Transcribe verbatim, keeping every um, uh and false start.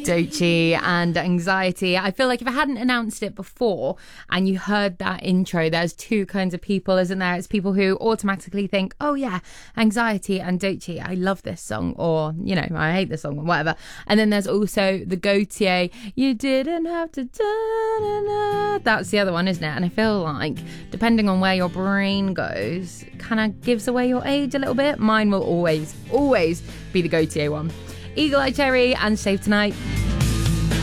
Doechii and Anxiety. I feel like if I hadn't announced it before and you heard that intro, there's two kinds of people, isn't there? It's people who automatically think, oh yeah, Anxiety and Doechii, I love this song, or, you know, I hate this song, or whatever. And then there's also the Gaultier, you didn't have to, da-na-na. That's the other one, isn't it? And I feel like, depending on where your brain goes, kind of gives away your age a little bit. Mine will always, always be the Gaultier one. Eagle Eye Cherry and Save Tonight.